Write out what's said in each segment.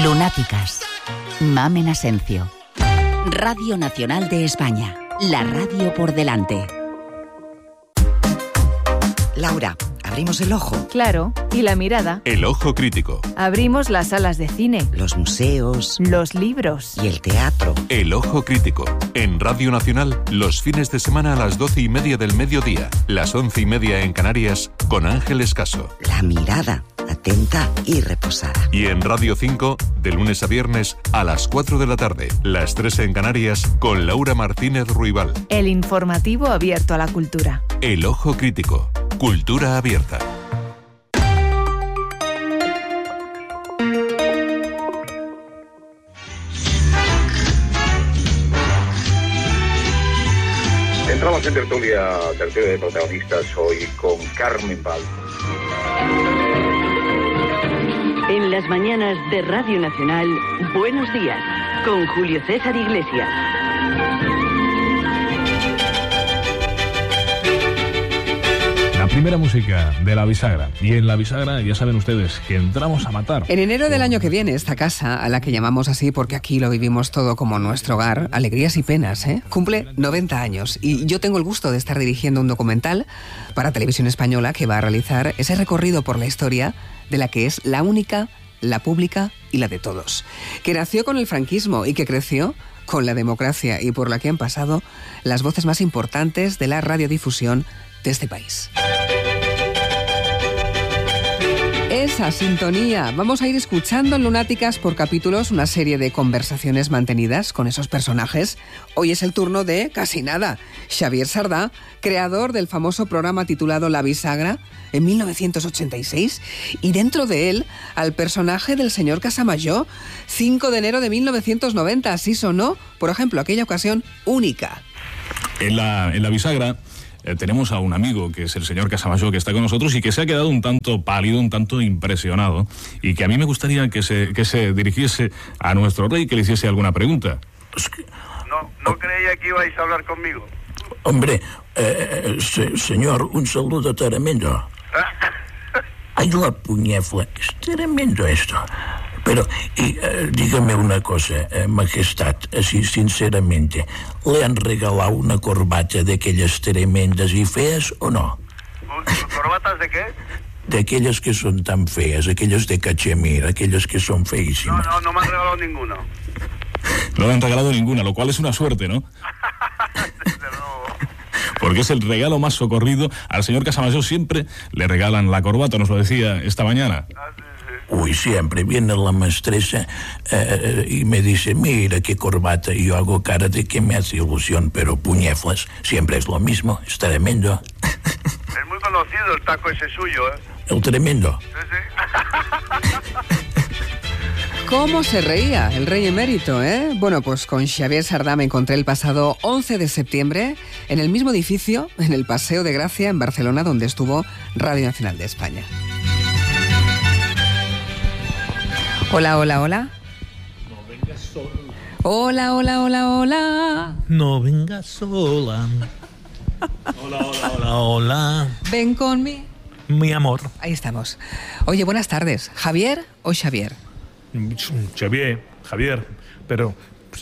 Lunáticas. Mamen Asencio. Radio Nacional de España. La radio por delante. Laura, ¿abrimos el ojo? Claro, y la mirada. El ojo crítico. Abrimos las salas de cine. Los museos. Los libros. Y el teatro. El ojo crítico. En Radio Nacional, los fines de semana a las 12:30 del mediodía, las 11:30 en Canarias, con Ángeles Caso. La mirada, atenta y reposada. Y en Radio 5, de lunes a viernes, a las 4 de la tarde, las 3 en Canarias, con Laura Martínez Ruibal. El informativo abierto a la cultura. El ojo crítico. Cultura abierta. Entramos en tertulia de protagonistas hoy con Carmen Val. En las mañanas de Radio Nacional, Buenos Días, con Julio César Iglesias. La primera música de La Bisagra. Y en La Bisagra ya saben ustedes que entramos a matar. En enero del año que viene, esta casa, a la que llamamos así porque aquí lo vivimos todo como nuestro hogar, alegrías y penas, cumple 90 años. Y yo tengo el gusto de estar dirigiendo un documental para Televisión Española que va a realizar ese recorrido por la historia de la que es la única, la pública y la de todos. Que nació con el franquismo y que creció con la democracia y por la que han pasado las voces más importantes de la radiodifusión de este país. Esa sintonía. Vamos a ir escuchando en Lunáticas por capítulos una serie de conversaciones mantenidas con esos personajes. Hoy es el turno de, casi nada, Xavier Sardá, creador del famoso programa titulado La Bisagra en 1986, y dentro de él al personaje del señor Casamayor, 5 de enero de 1990, así sonó, por ejemplo, aquella ocasión única. En la Bisagra tenemos a un amigo que es el señor Casamayor, que está con nosotros y que se ha quedado un tanto pálido, un tanto impresionado, y que a mí me gustaría que se dirigiese a nuestro rey, que le hiciese alguna pregunta. No creía que ibais a hablar conmigo. Hombre, señor, un saludo tremendo. Ay, la puñefla, es tremendo esto. Pero, dígame una cosa, majestad, así sinceramente, ¿le han regalado una corbata de aquellas tremendas y feas o no? ¿Corbatas de qué? De aquellas que son tan feas, aquellas de cachemira, aquellas que son feísimas. No me han regalado ninguno. No le han regalado ninguna, lo cual es una suerte, ¿no? Porque es el regalo más socorrido. Al señor Casamayor siempre le regalan la corbata, nos lo decía esta mañana. Uy, siempre viene la maestresa y me dice, mira qué corbata, y yo hago cara de que me hace ilusión, pero puñeflas, siempre es lo mismo, es tremendo. Es muy conocido el taco ese suyo, ¿eh? El tremendo. Sí. ¿Cómo se reía el rey emérito, eh? Bueno, pues con Xavier Sardá me encontré el pasado 11 de septiembre en el mismo edificio, en el Paseo de Gracia, en Barcelona, donde estuvo Radio Nacional de España. Hola, hola, hola. No vengas sola. Hola, hola, hola, hola. No vengas sola. Hola, hola, hola, hola. Ven con mi amor. Ahí estamos. Oye, buenas tardes. ¿Javier o Xavier? Javier, pero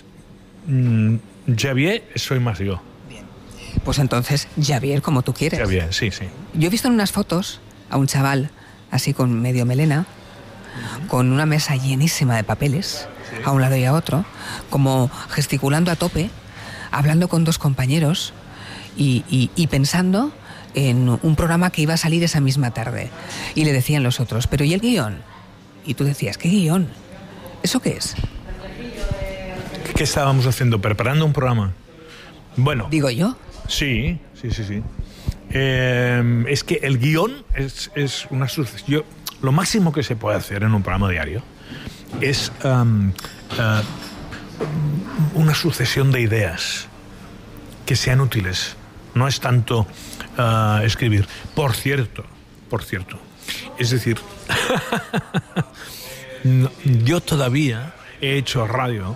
Xavier soy más yo. Bien. Pues entonces, Xavier, como tú quieres. Xavier, sí. Yo he visto en unas fotos a un chaval así con medio melena, con una mesa llenísima de papeles, sí, a un lado y a otro, como gesticulando a tope, hablando con dos compañeros y pensando en un programa que iba a salir esa misma tarde. Y le decían los otros, ¿pero y el guión? Y tú decías, ¿qué guión? ¿Eso qué es? ¿Qué estábamos haciendo? ¿Preparando un programa? Bueno. ¿Digo yo? Sí. Es que el guión es una sucesión. Lo máximo que se puede hacer en un programa diario es una sucesión de ideas que sean útiles. No es tanto escribir. Por cierto. Es decir, yo todavía he hecho radio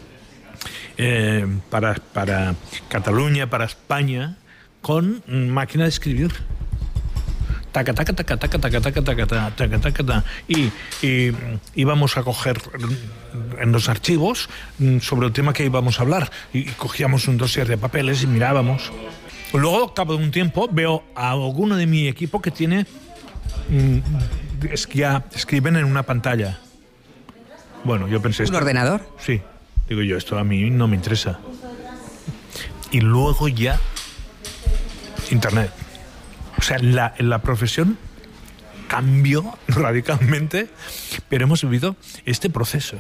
para Cataluña, para España, con máquina de escribir. taca, taca, taca, taca, taca, taca, taca, taca, taca, taca, taca, y íbamos a coger en los archivos sobre el tema que íbamos a hablar, y cogíamos un dossier de papeles y mirábamos. Luego, al cabo de un tiempo, veo a alguno de mi equipo que tiene... ya escriben en una pantalla. Bueno, yo pensé... ¿Un ordenador? Sí. Digo yo, esto a mí no me interesa. Y luego ya... Internet. O sea, la profesión cambió radicalmente, pero hemos vivido este proceso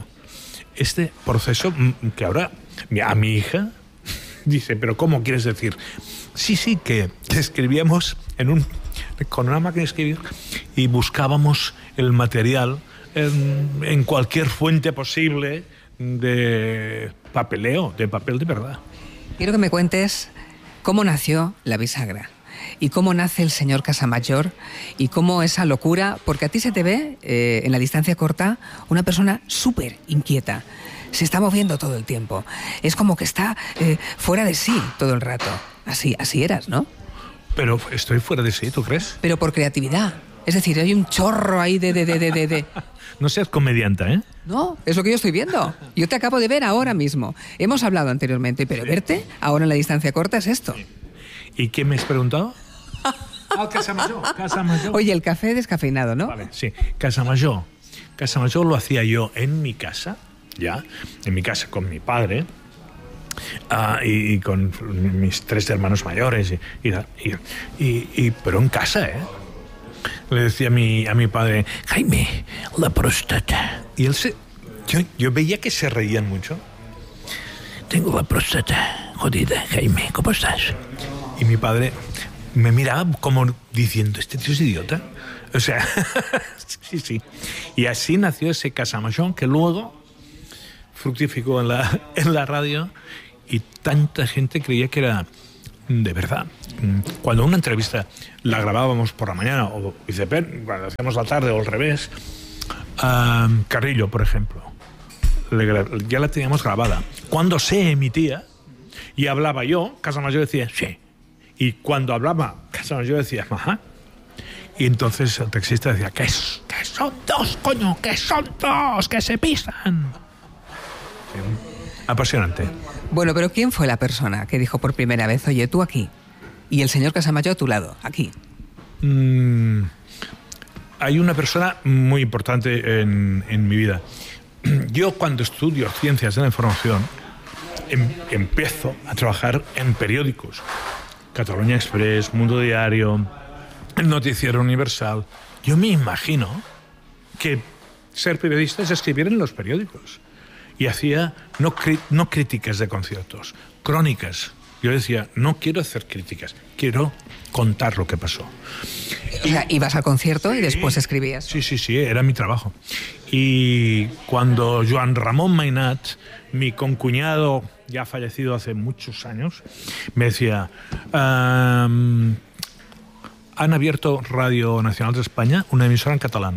que ahora a mi hija dice, pero ¿cómo quieres decir? Sí, que escribíamos con una máquina de escribir y buscábamos el material en cualquier fuente posible de papeleo, de papel de verdad. Quiero que me cuentes cómo nació La Bisagra y cómo nace el señor Casamayor y cómo esa locura, porque a ti se te ve, en la distancia corta, una persona súper inquieta. Se está moviendo todo el tiempo. Es como que está fuera de sí todo el rato. Así eras, ¿no? Pero estoy fuera de sí, ¿tú crees? Pero por creatividad. Es decir, hay un chorro ahí de... No seas comediante, ¿eh? No, es lo que yo estoy viendo. Yo te acabo de ver ahora mismo. Hemos hablado anteriormente, pero verte ahora en la distancia corta es esto. ¿Y qué me has preguntado? Casamayor. Oye, el café descafeinado, ¿no? Vale, sí. Casamayor. Casamayor lo hacía yo en mi casa, en mi casa con mi padre, y con mis 3 hermanos mayores, pero en casa, ¿eh? Le decía a mi padre, Jaime, la próstata. Y él yo veía que se reían mucho. Tengo la próstata jodida, Jaime, ¿cómo estás? Y mi padre me miraba como diciendo, ¿este tío es idiota? O sea, sí. Y así nació ese Casamayor que luego fructificó en la radio y tanta gente creía que era de verdad. Cuando una entrevista la grabábamos por la mañana o viceversa, cuando hacíamos la tarde o al revés, Carrillo, por ejemplo, ya la teníamos grabada. Cuando se emitía y hablaba yo, Casamayor decía sí. Y cuando hablaba Casamayor decía ajá. Y entonces el taxista decía que son 2, coño, que son 2, que se pisan. Apasionante. Bueno, pero ¿quién fue la persona que dijo por primera vez, oye, tú aquí, y el señor Casamayor a tu lado, aquí? Hay una persona muy importante en mi vida. Yo cuando estudio ciencias de la información empiezo a trabajar en periódicos. Cataluña Express, Mundo Diario, El Noticiero Universal. Yo me imagino que ser periodista es escribir en los periódicos. Y hacía no críticas de conciertos, crónicas. Yo decía, no quiero hacer críticas, quiero contar lo que pasó. O sea, ibas al concierto y después escribías. Sí, era mi trabajo. Y cuando Joan Ramón Mainat, mi concuñado, ya fallecido hace muchos años, me decía, han abierto Radio Nacional de España, una emisora en catalán.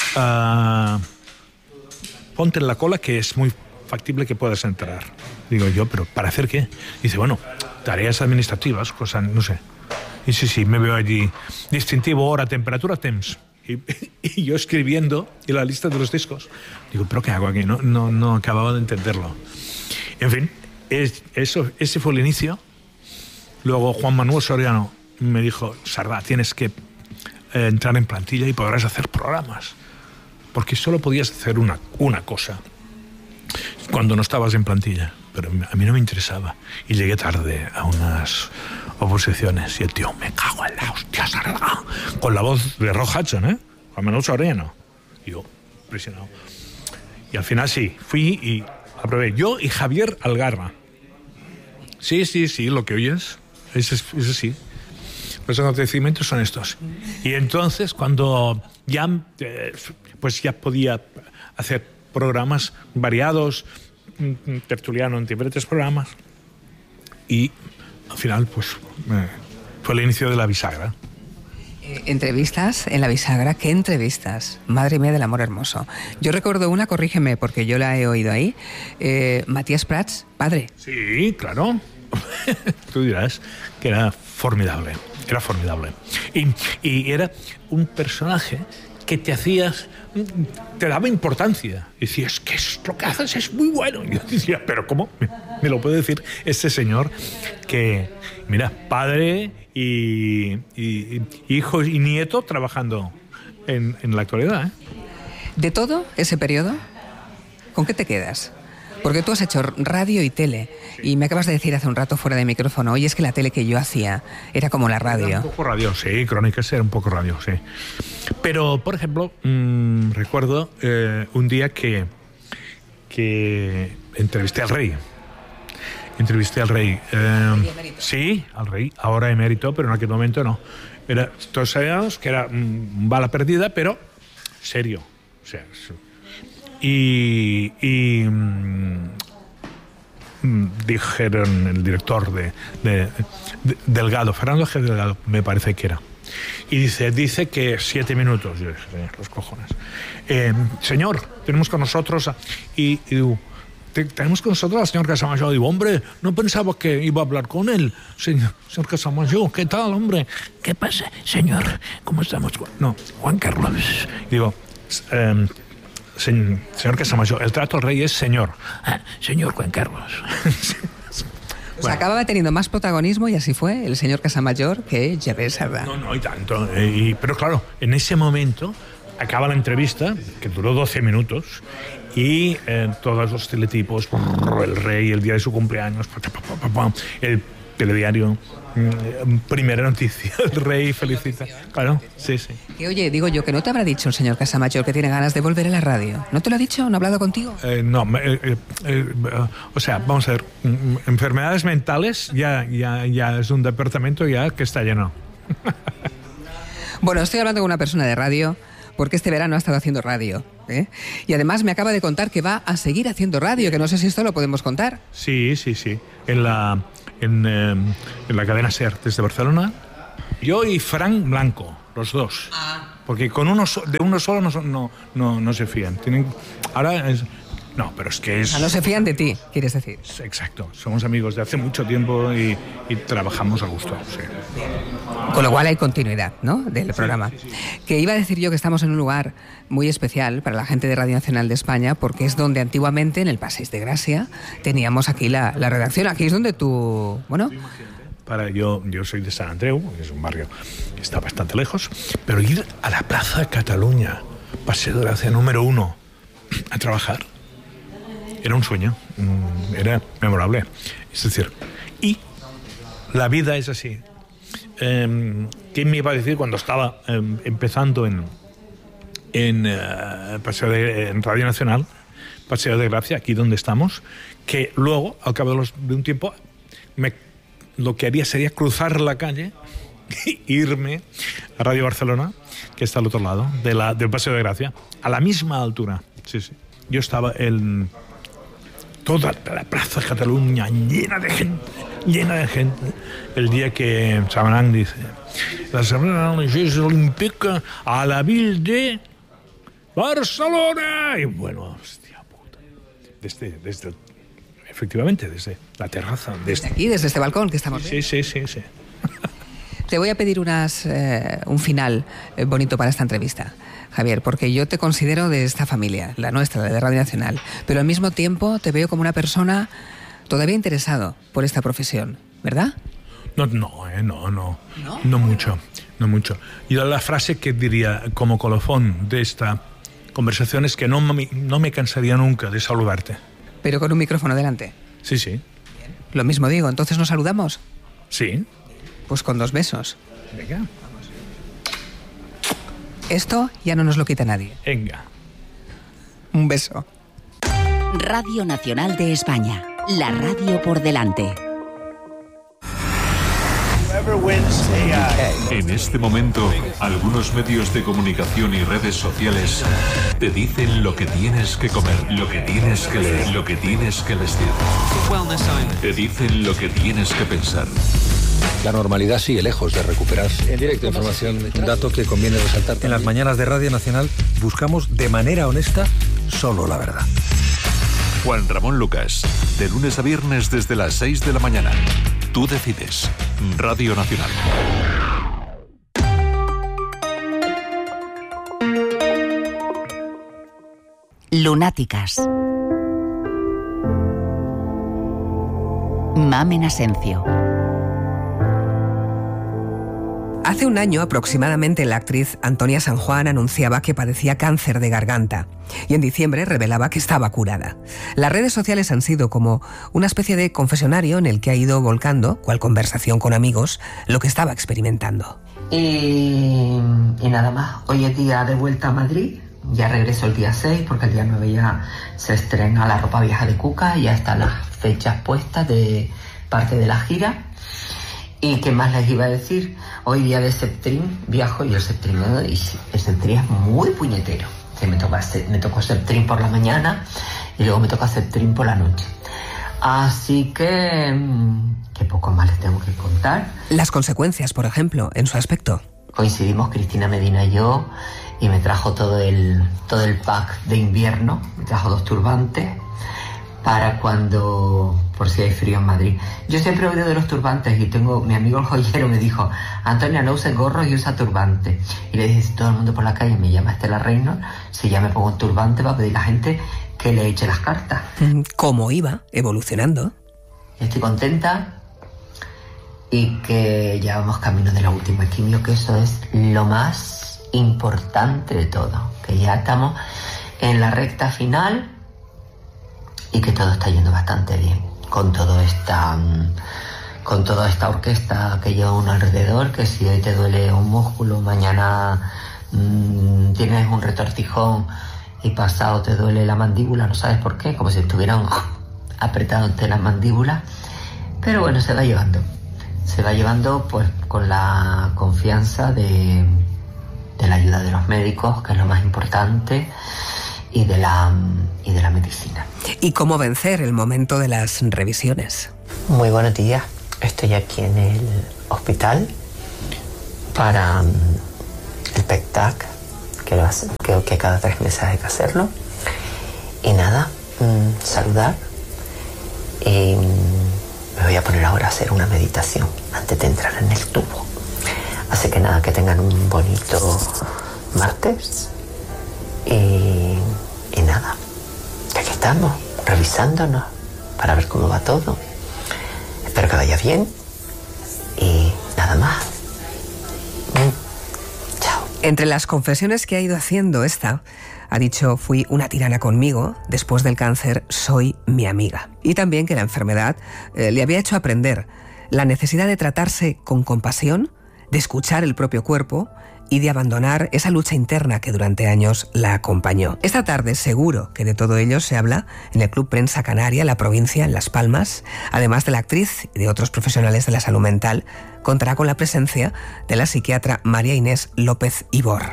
Ponte en la cola que es muy factible que puedas entrar. Digo yo, ¿pero para hacer qué? Dice, bueno, tareas administrativas, cosas, no sé. Y sí, me veo allí. Distintivo, hora, temperatura, temps. Y yo escribiendo en la lista de los discos. Digo, ¿pero qué hago aquí? No acababa de entenderlo. En fin, ese fue el inicio. Luego Juan Manuel Soriano me dijo, Sardá, tienes que entrar en plantilla y podrás hacer programas. Porque solo podías hacer una cosa cuando no estabas en plantilla. Pero a mí no me interesaba. Y llegué tarde a unas oposiciones. Y el tío, me cago en la hostia, Sardá. Con la voz de Rock Hudson, ¿eh? Juan Manuel Soriano. Y yo, impresionado. Y al final sí, fui y aprobé. Yo y Javier Algarra. Sí, lo que oyes. Eso sí. Los acontecimientos son estos. Y entonces, cuando ya podía hacer programas variados, tertuliano en diferentes programas, y al final, fue el inicio de La Bisagra. Entrevistas en La Bisagra, ¿qué entrevistas? Madre mía del amor hermoso. Yo recuerdo una, corrígeme, porque yo la he oído ahí, Matías Prats, padre. Sí, claro. Tú dirás que era formidable. era formidable. Y era un personaje que te daba importancia. Decías, ¿qué es lo que haces? Es muy bueno. Y yo decía, ¿pero cómo? Me lo puede decir este señor que, mira, padre y hijo y nieto trabajando en la actualidad, ¿eh? De todo ese periodo, ¿con qué te quedas? Porque tú has hecho radio y tele, y me acabas de decir hace un rato fuera de micrófono, oye, es que la tele que yo hacía era como la radio. Era un poco radio, sí, Crónicas era un poco radio, sí. Pero, por ejemplo, recuerdo un día que entrevisté al rey. Sí, al rey, ahora emérito, pero en aquel momento no. Todos sabíamos que era bala perdida, pero serio. O sea, dijeron el director de Delgado, Fernando G. Delgado, me parece que era. Y dice que 7 minutos. Yo dije, los cojones. Señor, tenemos con nosotros tenemos con nosotros al señor Casamayor. Digo, hombre, no pensaba que iba a hablar con él. Señor Casamayor, ¿qué tal, hombre? ¿Qué pasa, señor? ¿Cómo estamos? No, Juan Carlos. Digo, señor Casamayor, el trato al rey es señor. Señor Juan Carlos. Pues acababa teniendo más protagonismo, y así fue, el señor Casamayor, que Xavier Sardà. No, y tanto. Pero claro, en ese momento acaba la entrevista, que duró 12 minutos, y todos los teletipos, el rey, el día de su cumpleaños, el telediario, primera noticia, el rey felicita. Claro, sí. Y oye, digo yo, que no te habrá dicho el señor Casamayor que tiene ganas de volver a la radio. ¿No te lo ha dicho? ¿No ha hablado contigo? No, o sea, vamos a ver, enfermedades mentales ya es un departamento ya que está lleno. Bueno, estoy hablando con una persona de radio, porque este verano ha estado haciendo radio, ¿eh? Y además me acaba de contar que va a seguir haciendo radio, que no sé si esto lo podemos contar. Sí. En la cadena SER desde Barcelona. Yo y Frank Blanco, los dos. Porque con uno solo no se fían. No, pero es que es... no se fían de ti, quieres decir. Exacto. Somos amigos de hace mucho tiempo y trabajamos a gusto, sí. Con lo cual hay continuidad, ¿no?, del programa. Sí. Que iba a decir yo que estamos en un lugar muy especial para la gente de Radio Nacional de España, porque es donde antiguamente, en el Passeig de Gràcia, teníamos aquí la redacción. Aquí es donde tú... Bueno... Yo soy de Sant Andreu, que es un barrio que está bastante lejos, pero ir a la Plaza Cataluña, Paseo de Gràcia número 1, a trabajar, era un sueño, era memorable. Es decir, y la vida es así. ¿Quién me iba a decir cuando estaba empezando en Radio Nacional, Paseo de Gracia, aquí donde estamos, que luego, al cabo de un tiempo, lo que haría sería cruzar la calle e irme a Radio Barcelona, que está al otro lado del Paseo de Gracia, a la misma altura. Sí. Yo estaba en toda la Plaza Cataluña llena de gente, el día que Sabanán dice: la Assemblea Religiosa Olímpica a la Ville de Barcelona. Y bueno, hostia puta. Efectivamente, desde la terraza. Desde aquí, desde este balcón que estamos viendo. Sí. Te voy a pedir un final bonito para esta entrevista, Javier, porque yo te considero de esta familia, la nuestra, de Radio Nacional, pero al mismo tiempo te veo como una persona todavía interesado por esta profesión, ¿verdad? No mucho. Y la frase que diría como colofón de esta conversación es que no me cansaría nunca de saludarte. Pero con un micrófono delante. Sí. Bien. Lo mismo digo, ¿entonces nos saludamos? Sí. Pues con 2 besos. Venga. Esto ya no nos lo quita nadie. Venga. Un beso. Radio Nacional de España. La radio por delante. En este momento, algunos medios de comunicación y redes sociales te dicen lo que tienes que comer, lo que tienes que leer, lo que tienes que vestir. Te dicen lo que tienes que pensar. La normalidad sigue lejos de recuperarse. En directo información, un dato que conviene resaltar. En las mañanas de Radio Nacional buscamos de manera honesta solo la verdad. Juan Ramón Lucas, de lunes a viernes desde las 6 de la mañana. Tú decides. Radio Nacional. Lunáticas. Mamen Asencio. Hace un año aproximadamente la actriz Antonia San Juan anunciaba que padecía cáncer de garganta y en diciembre revelaba que estaba curada. Las redes sociales han sido como una especie de confesionario en el que ha ido volcando, cual conversación con amigos, lo que estaba experimentando. Y nada más, hoy es día de vuelta a Madrid, ya regreso el día 6 porque el día 9 ya se estrena La ropa vieja de Cuca y ya están las fechas puestas de parte de la gira. ¿Y qué más les iba a decir? Hoy día de Septrim viajo y el Septrim es muy puñetero. Sí, me tocó Septrim por la mañana y luego me toca Septrim por la noche. Así que poco más les tengo que contar. Las consecuencias, por ejemplo, en su aspecto. Coincidimos Cristina Medina y yo y me trajo todo el pack de invierno. Me trajo 2 turbantes para cuando, por si hay frío en Madrid. Yo siempre he oído de los turbantes y mi amigo el joyero me dijo: Antonia, no uses gorros y usa turbante. Y le dije: si todo el mundo por la calle me llama Estela Reynolds, si ya me pongo un turbante va a pedir a la gente que le eche las cartas. ¿Cómo iba evolucionando? Estoy contenta y que ya vamos camino de la última quimio, que eso es lo más importante de todo, que ya estamos en la recta final y que todo está yendo bastante bien con toda esta orquesta que lleva uno alrededor, que si hoy te duele un músculo, mañana tienes un retortijón y pasado te duele la mandíbula, no sabes por qué, como si estuvieran apretándote las mandíbulas, pero bueno, se va llevando pues con la confianza de la ayuda de los médicos, que es lo más importante, y de la medicina. ¿Y cómo vencer el momento de las revisiones? Muy buenos días. Estoy aquí en el hospital para el PET-TAC, que cada 3 meses hay que hacerlo. Y nada, saludar. Y me voy a poner ahora a hacer una meditación antes de entrar en el tubo. Así que nada, que tengan un bonito martes. Y nada, que aquí estamos, revisándonos para ver cómo va todo. Espero que vaya bien. Y nada más. Chao. Entre las confesiones que ha ido haciendo ha dicho: fui una tirana conmigo, después del cáncer soy mi amiga. Y también que la enfermedad le había hecho aprender la necesidad de tratarse con compasión, de escuchar el propio cuerpo y de abandonar esa lucha interna que durante años la acompañó. Esta tarde seguro que de todo ello se habla en el Club Prensa Canaria, La Provincia, en Las Palmas. Además de la actriz y de otros profesionales de la salud mental, contará con la presencia de la psiquiatra María Inés López Ibor.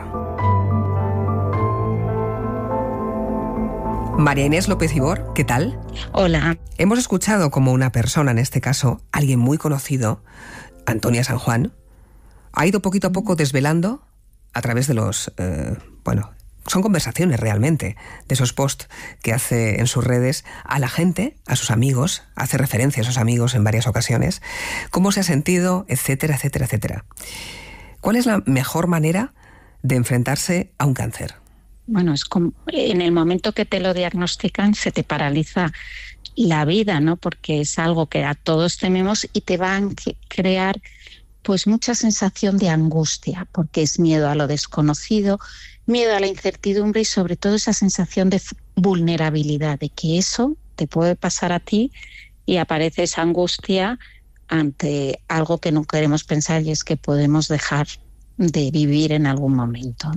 María Inés López Ibor, ¿qué tal? Hola. Hemos escuchado como una persona, en este caso alguien muy conocido, Antonia San Juan, ha ido poquito a poco desvelando a través de los... son conversaciones realmente, de esos posts que hace en sus redes a la gente, a sus amigos, hace referencia a sus amigos en varias ocasiones, cómo se ha sentido, etcétera, etcétera, etcétera. ¿Cuál es la mejor manera de enfrentarse a un cáncer? Bueno, es como en el momento que te lo diagnostican se te paraliza la vida, ¿no? Porque es algo que a todos tememos y te van a crear pues mucha sensación de angustia, porque es miedo a lo desconocido, miedo a la incertidumbre y sobre todo esa sensación de vulnerabilidad, de que eso te puede pasar a ti y aparece esa angustia ante algo que no queremos pensar y es que podemos dejar de vivir en algún momento.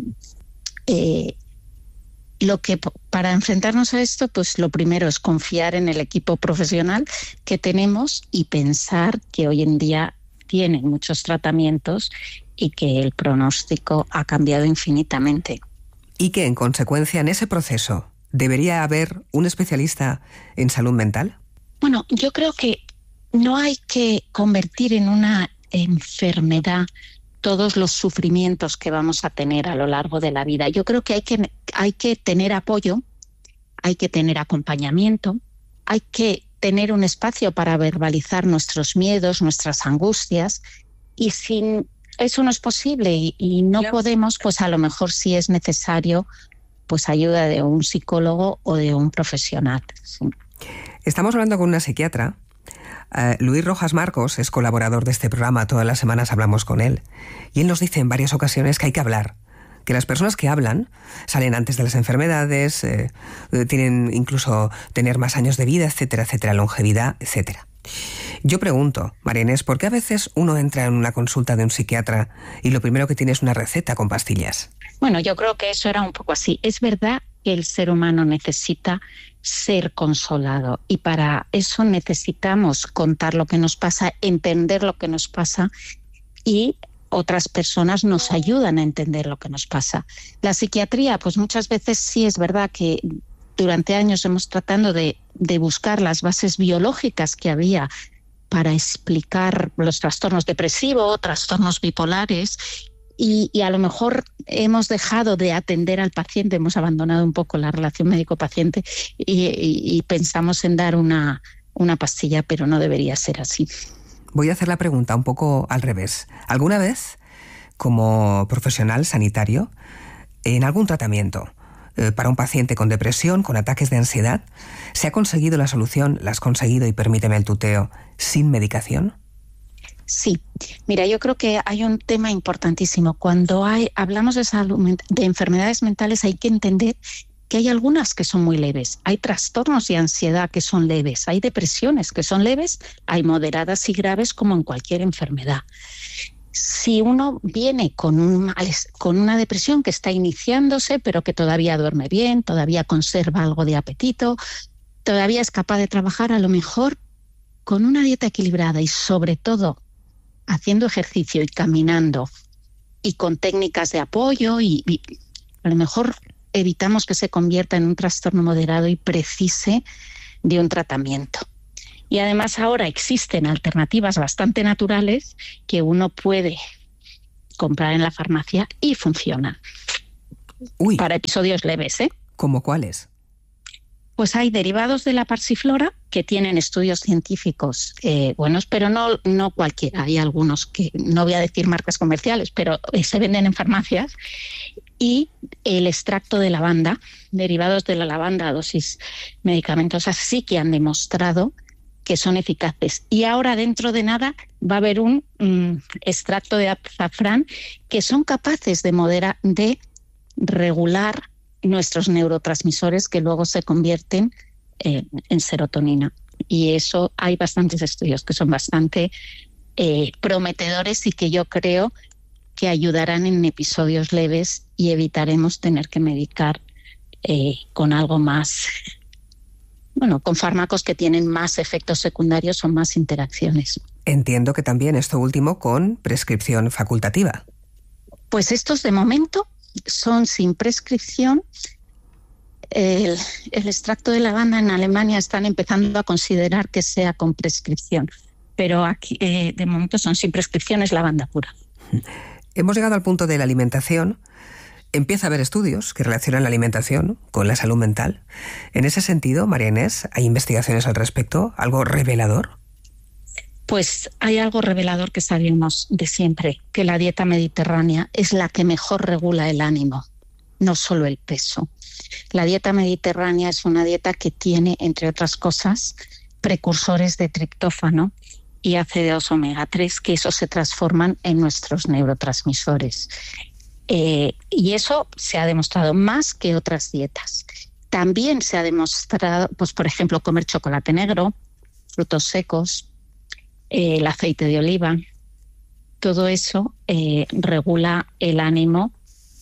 Para enfrentarnos a esto, pues lo primero es confiar en el equipo profesional que tenemos y pensar que hoy en día tienen muchos tratamientos y que el pronóstico ha cambiado infinitamente. Y que, en consecuencia, en ese proceso, ¿debería haber un especialista en salud mental? Bueno, yo creo que no hay que convertir en una enfermedad todos los sufrimientos que vamos a tener a lo largo de la vida. Yo creo que hay que tener apoyo, hay que tener acompañamiento, hay que tener un espacio para verbalizar nuestros miedos, nuestras angustias, y si eso no es posible y no podemos, pues a lo mejor sí es necesario pues ayuda de un psicólogo o de un profesional. Sí. Estamos hablando con una psiquiatra. Luis Rojas Marcos es colaborador de este programa, todas las semanas hablamos con él. Y él nos dice en varias ocasiones que hay que hablar, que las personas que hablan salen antes de las enfermedades, tienen incluso tener más años de vida, etcétera, etcétera, longevidad, etcétera. Yo pregunto, María Inés, ¿por qué a veces uno entra en una consulta de un psiquiatra y lo primero que tiene es una receta con pastillas? Bueno, yo creo que eso era un poco así. Es verdad que el ser humano necesita ser consolado y para eso necesitamos contar lo que nos pasa, entender lo que nos pasa y otras personas nos ayudan a entender lo que nos pasa. La psiquiatría, pues muchas veces sí es verdad que durante años hemos tratado de buscar las bases biológicas que había para explicar los trastornos depresivos, trastornos bipolares, y a lo mejor hemos dejado de atender al paciente, hemos abandonado un poco la relación médico-paciente y pensamos en dar una pastilla, pero no debería ser así. Voy a hacer la pregunta un poco al revés. ¿Alguna vez, como profesional sanitario, en algún tratamiento para un paciente con depresión, con ataques de ansiedad, se ha conseguido la solución, la has conseguido, y permíteme el tuteo, sin medicación? Sí, mira, yo creo que hay un tema importantísimo. Cuando hablamos de salud, de enfermedades mentales, hay que entender que hay algunas que son muy leves. Hay trastornos de ansiedad que son leves, hay depresiones que son leves, hay moderadas y graves como en cualquier enfermedad. Si uno viene con una depresión que está iniciándose, pero que todavía duerme bien, todavía conserva algo de apetito, todavía es capaz de trabajar, a lo mejor con una dieta equilibrada y sobre todo haciendo ejercicio y caminando y con técnicas de apoyo y a lo mejor evitamos que se convierta en un trastorno moderado y precise de un tratamiento. Y además ahora existen alternativas bastante naturales que uno puede comprar en la farmacia y funcionan. Uy. Para episodios leves, ¿eh? ¿Cómo cuáles? Pues hay derivados de la Passiflora que tienen estudios científicos buenos, pero no cualquiera. Hay algunos que, no voy a decir marcas comerciales, pero se venden en farmacias. Y el extracto de lavanda, derivados de la lavanda a dosis medicamentosas, sí que han demostrado que son eficaces. Y ahora, dentro de nada, va a haber un extracto de azafrán que son capaces de regular nuestros neurotransmisores que luego se convierten en serotonina. Y eso hay bastantes estudios que son bastante prometedores y que yo creo que ayudarán en episodios leves y evitaremos tener que medicar con algo más, con fármacos que tienen más efectos secundarios o más interacciones. Entiendo que también esto último con prescripción facultativa. Pues estos de momento son sin prescripción. El extracto de lavanda en Alemania están empezando a considerar que sea con prescripción, pero aquí de momento son sin prescripción, es lavanda pura. Hemos llegado al punto de la alimentación. Empieza a haber estudios que relacionan la alimentación con la salud mental. En ese sentido, María Inés, ¿hay investigaciones al respecto? ¿Algo revelador? Pues hay algo revelador que sabemos de siempre, que la dieta mediterránea es la que mejor regula el ánimo, no solo el peso. La dieta mediterránea es una dieta que tiene, entre otras cosas, precursores de triptófano y ácidos omega 3, que eso se transforman en nuestros neurotransmisores. Y eso se ha demostrado más que otras dietas. También se ha demostrado, pues por ejemplo, comer chocolate negro, frutos secos, el aceite de oliva, todo eso regula el ánimo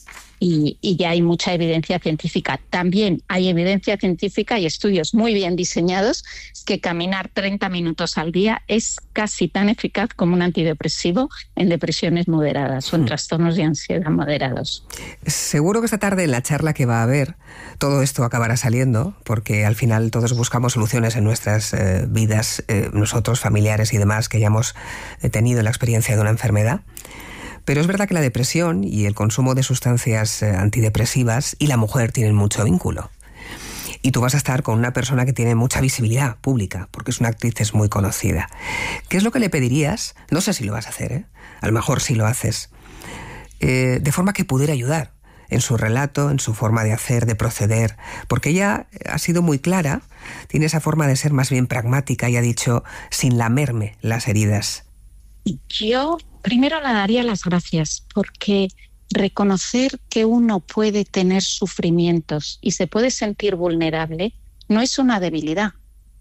y ya hay mucha evidencia científica. También hay evidencia científica y estudios muy bien diseñados que caminar 30 minutos al día es casi tan eficaz como un antidepresivo en depresiones moderadas o en trastornos de ansiedad moderados. Seguro que esta tarde en la charla que va a haber todo esto acabará saliendo, porque al final todos buscamos soluciones en nuestras vidas, nosotros, familiares y demás, que hayamos tenido la experiencia de una enfermedad. Pero es verdad que la depresión y el consumo de sustancias antidepresivas y la mujer tienen mucho vínculo. Y tú vas a estar con una persona que tiene mucha visibilidad pública, porque es una actriz muy conocida. ¿Qué es lo que le pedirías? No sé si lo vas a hacer, a lo mejor sí lo haces, de forma que pudiera ayudar en su relato, en su forma de hacer, de proceder, porque ella ha sido muy clara, tiene esa forma de ser más bien pragmática y ha dicho, sin lamerme las heridas. Yo primero le daría las gracias, porque reconocer que uno puede tener sufrimientos y se puede sentir vulnerable no es una debilidad.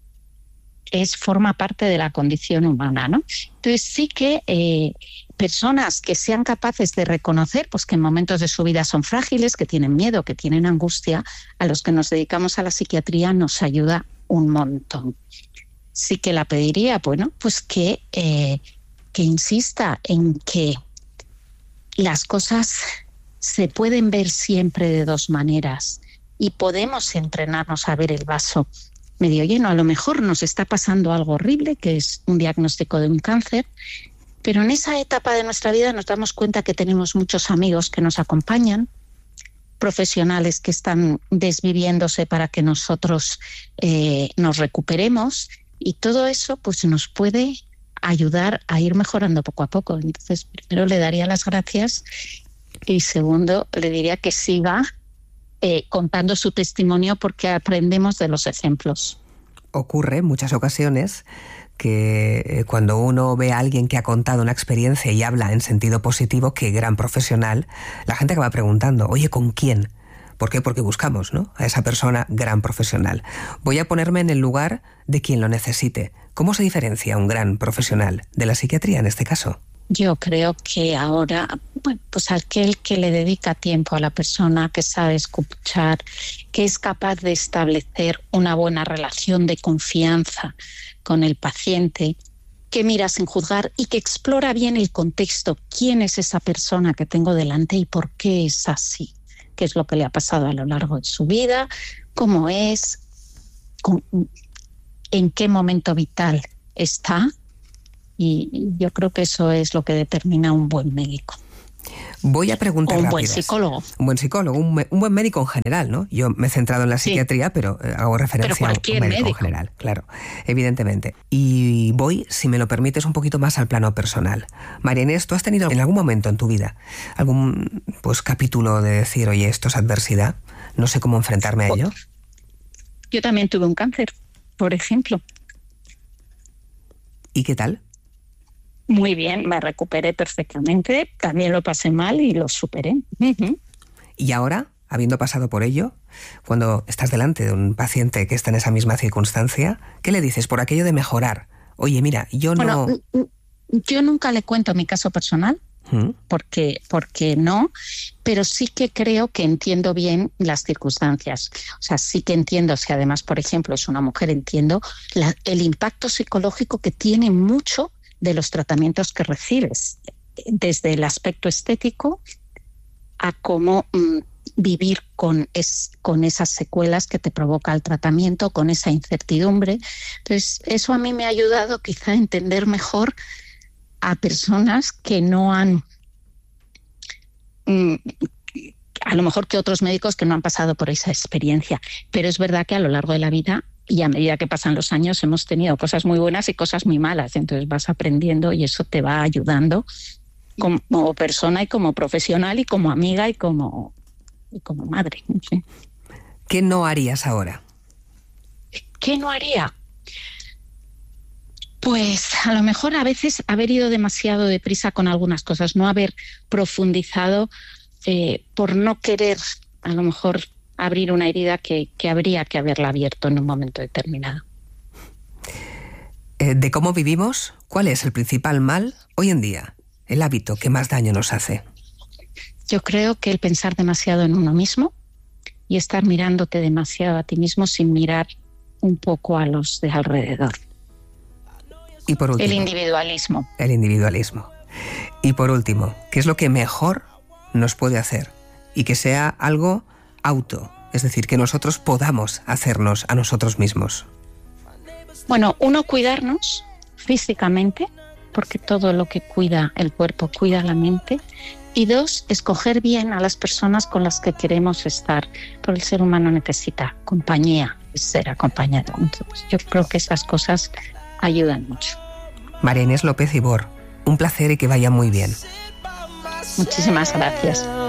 Forma parte de la condición humana, ¿no? Entonces sí que personas que sean capaces de reconocer pues, que en momentos de su vida son frágiles, que tienen miedo, que tienen angustia, a los que nos dedicamos a la psiquiatría nos ayuda un montón. Sí que la pediría, bueno, pues que insista en que las cosas se pueden ver siempre de dos maneras y podemos entrenarnos a ver el vaso medio lleno. A lo mejor nos está pasando algo horrible, que es un diagnóstico de un cáncer, pero en esa etapa de nuestra vida nos damos cuenta que tenemos muchos amigos que nos acompañan, profesionales que están desviviéndose para que nosotros nos recuperemos, y todo eso pues nos puede ayudar a ir mejorando poco a poco. Entonces, primero le daría las gracias y segundo le diría que siga contando su testimonio, porque aprendemos de los ejemplos. Ocurre en muchas ocasiones que cuando uno ve a alguien que ha contado una experiencia y habla en sentido positivo, qué gran profesional, la gente acaba preguntando, oye, ¿con quién? ¿Por qué? Porque buscamos, ¿no?, a esa persona gran profesional. Voy a ponerme en el lugar de quien lo necesite. ¿Cómo se diferencia un gran profesional de la psiquiatría en este caso? Yo creo que ahora, bueno, pues aquel que le dedica tiempo a la persona, que sabe escuchar, que es capaz de establecer una buena relación de confianza con el paciente, que mira sin juzgar y que explora bien el contexto, quién es esa persona que tengo delante y por qué es así, qué es lo que le ha pasado a lo largo de su vida, cómo es, en qué momento vital está. Y yo creo que eso es lo que determina un buen médico. Voy a preguntar un rápidas. Buen psicólogo. Un buen psicólogo, un buen médico en general, ¿no? Yo me he centrado en la psiquiatría, sí, pero hago referencia a un médico en general, claro, evidentemente. Y voy, si me lo permites, un poquito más al plano personal. María Inés, ¿tú has tenido en algún momento en tu vida algún capítulo de decir, oye, esto es adversidad, no sé cómo enfrentarme a ello? Yo también tuve un cáncer, por ejemplo. ¿Y qué tal? Muy bien, me recuperé perfectamente, también lo pasé mal y lo superé. Uh-huh. Y ahora, habiendo pasado por ello, cuando estás delante de un paciente que está en esa misma circunstancia, ¿qué le dices por aquello de mejorar? Oye, mira, yo nunca le cuento mi caso personal, porque no, pero sí que creo que entiendo bien las circunstancias. O sea, sí que entiendo, si además, por ejemplo, es una mujer, entiendo el impacto psicológico que tiene mucho de los tratamientos que recibes, desde el aspecto estético a cómo vivir con esas secuelas que te provoca el tratamiento, con esa incertidumbre. Entonces, eso a mí me ha ayudado quizá a entender mejor a personas que no han, a lo mejor que otros médicos que no han pasado por esa experiencia. Pero es verdad que a lo largo de la vida y a medida que pasan los años hemos tenido cosas muy buenas y cosas muy malas. Entonces vas aprendiendo y eso te va ayudando como persona y como profesional y como amiga y como madre. ¿Sí? ¿Qué no harías ahora? ¿Qué no haría? Pues a lo mejor a veces haber ido demasiado deprisa con algunas cosas, no haber profundizado por no querer a lo mejor abrir una herida que habría que haberla abierto en un momento determinado. ¿De cómo vivimos? ¿Cuál es el principal mal hoy en día? El hábito que más daño nos hace. Yo creo que el pensar demasiado en uno mismo y estar mirándote demasiado a ti mismo sin mirar un poco a los de alrededor. Y por último, el individualismo. El individualismo. Y por último, ¿qué es lo que mejor nos puede hacer? Y que sea algo es decir, que nosotros podamos hacernos a nosotros mismos. Bueno, uno, cuidarnos físicamente, porque todo lo que cuida el cuerpo cuida la mente. Y dos, escoger bien a las personas con las que queremos estar, porque el ser humano necesita compañía, ser acompañado. Entonces, yo creo que esas cosas ayudan mucho. María Inés López Ibor, un placer y que vaya muy bien. Muchísimas gracias.